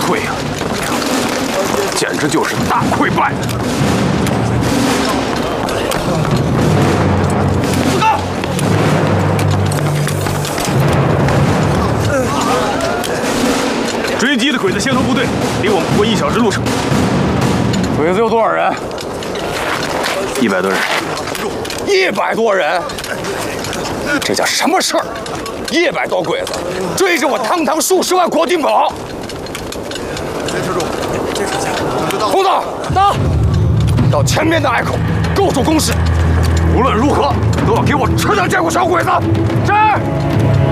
退啊，简直就是大溃败！ 不高。 追击的鬼子先头部队离我们不过1小时路程。 鬼子有多少人 ？100多人。 100多人，这叫什么事儿？100多鬼子追着我堂堂数十万国军跑。 坚持住，坚持下。 空子，到前面的隘口构筑工事，无论如何都要给我吃掉这股小鬼子！是。